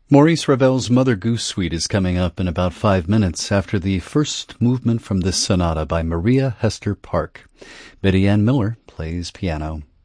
Maurice Ravel's Mother Goose Suite is coming up in about 5 minutes after the first movement from this sonata by Maria Hester Park. Betty Ann Miller plays piano.